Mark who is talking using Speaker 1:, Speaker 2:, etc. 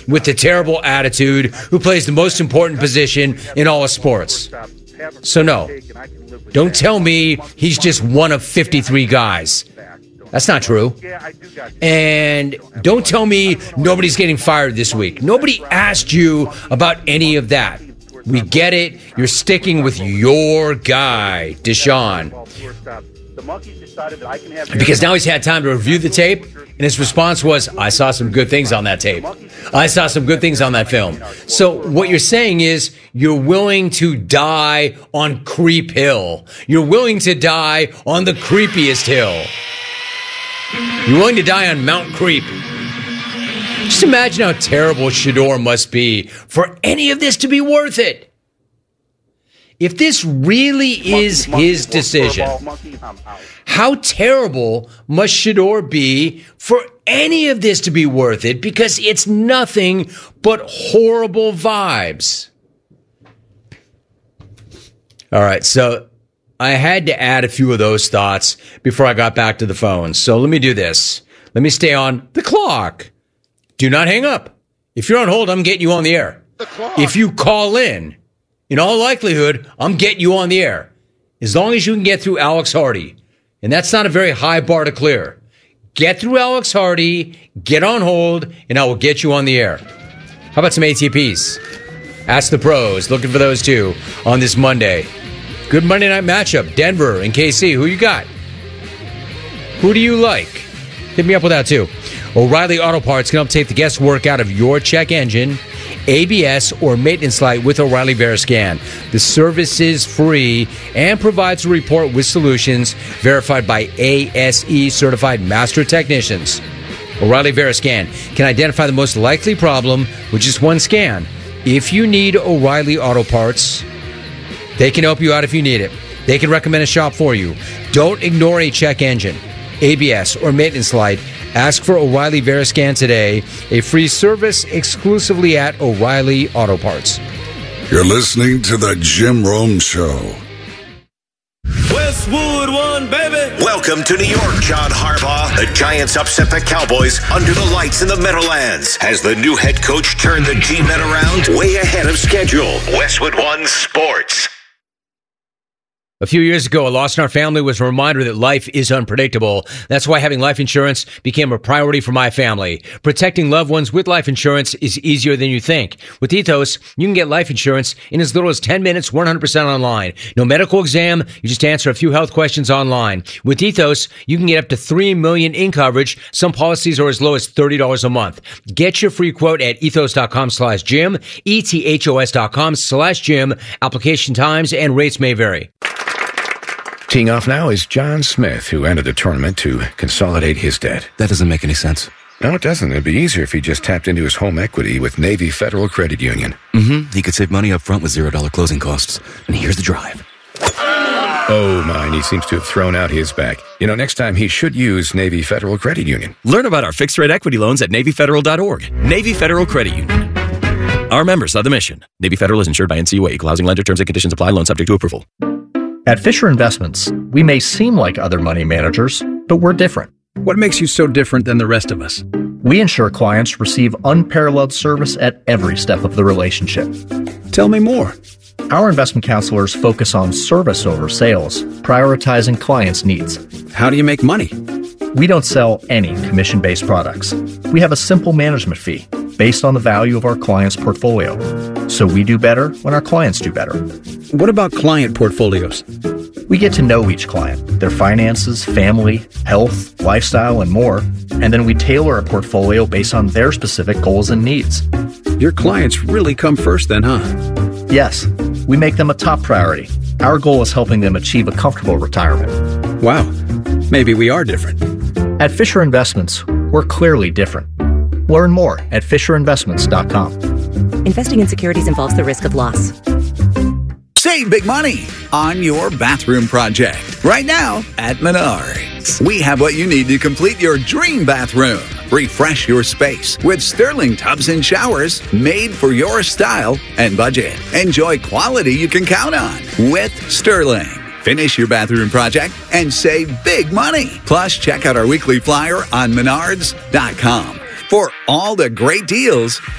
Speaker 1: with the terrible attitude who plays the most important position in all of sports. So no, don't tell me he's just one of 53 guys. That's not true. And don't tell me nobody's getting fired this week. Nobody asked you about any of that. We get it. You're sticking with your guy, Deshaun. Because now he's had time to review the tape, and his response was, I saw some good things on that tape. I saw some good things on that film. So what you're saying is you're willing to die on Creep Hill. You're willing to die on the creepiest hill. You're willing to die on Mount Creep. Just imagine how terrible Shedeur must be for any of this to be worth it. If this really is his decision, how terrible must Shedeur be for any of this to be worth it? Because it's nothing but horrible vibes. All right, so I had to add a few of those thoughts before I got back to the phone. So let me do this. Let me stay on the clock. Do not hang up. If you're on hold, I'm getting you on the air. If you call in all likelihood, I'm getting you on the air. As long as you can get through Alex Hardy. And that's not a very high bar to clear. Get through Alex Hardy, get on hold, and I will get you on the air. How about some ATPs? Ask the pros. Looking for those too on this Monday. Good Monday night matchup. Denver and KC. Who you got? Who do you like? Hit me up with that too. O'Reilly Auto Parts can update the guesswork out of your check engine, ABS, or maintenance light with O'Reilly Veriscan. The service is free and provides a report with solutions verified by ASE certified master technicians. O'Reilly Veriscan can identify the most likely problem with just one scan. If you need O'Reilly Auto Parts, they can help you out if you need it. They can recommend a shop for you. Don't ignore a check engine, ABS, or maintenance light. Ask for O'Reilly Veriscan today, a free service exclusively at O'Reilly Auto Parts.
Speaker 2: You're listening to The Jim Rome Show.
Speaker 3: Westwood One, baby.
Speaker 4: Welcome to New York, John Harbaugh. The Giants upset the Cowboys under the lights in the Meadowlands. Has the new head coach turned the G-Men around? Way ahead of schedule. Westwood One Sports.
Speaker 1: A few years ago, a loss in our family was a reminder that life is unpredictable. That's why having life insurance became a priority for my family. Protecting loved ones with life insurance is easier than you think. With Ethos, you can get life insurance in as little as 10 minutes, 100% online. No medical exam, you just answer a few health questions online. With Ethos, you can get up to $3 million in coverage. Some policies are as low as $30 a month. Get your free quote at ethos.com/Jim, ethos.com/Jim. Application times and rates may vary.
Speaker 5: Teeing off now is John Smith, who entered the tournament to consolidate his debt.
Speaker 6: That doesn't make any sense.
Speaker 5: No, it doesn't. It'd be easier if he just tapped into his home equity with Navy Federal Credit Union.
Speaker 6: He could save money up front with $0 closing costs. And here's the drive.
Speaker 5: Oh, mine. He seems to have thrown out his back. Next time he should use Navy Federal Credit Union.
Speaker 7: Learn about our fixed-rate equity loans at NavyFederal.org. Navy Federal Credit Union. Our members of the mission. Navy Federal is insured by NCUA. Equal housing lender. Terms and conditions apply. Loan subject to approval.
Speaker 8: At Fisher Investments, we may seem like other money managers, but we're different.
Speaker 9: What makes you so different than the rest of us?
Speaker 8: We ensure clients receive unparalleled service at every step of the relationship.
Speaker 9: Tell me more.
Speaker 8: Our investment counselors focus on service over sales, prioritizing clients' needs.
Speaker 9: How do you make money?
Speaker 8: We don't sell any commission-based products. We have a simple management fee based on the value of our client's portfolio. So we do better when our clients do better.
Speaker 9: What about client portfolios?
Speaker 8: We get to know each client, their finances, family, health, lifestyle, and more, and then we tailor a portfolio based on their specific goals and needs.
Speaker 9: Your clients really come first then, huh?
Speaker 8: Yes, we make them a top priority. Our goal is helping them achieve a comfortable retirement.
Speaker 9: Wow, maybe we are different.
Speaker 8: At Fisher Investments, we're clearly different. Learn more at FisherInvestments.com.
Speaker 10: Investing in securities involves the risk of loss.
Speaker 11: Save big money on your bathroom project right now at Menards. We have what you need to complete your dream bathroom. Refresh your space with Sterling tubs and showers made for your style and budget. Enjoy quality you can count on with Sterling. Finish your bathroom project and save big money. Plus, check out our weekly flyer on Menards.com for all the great deals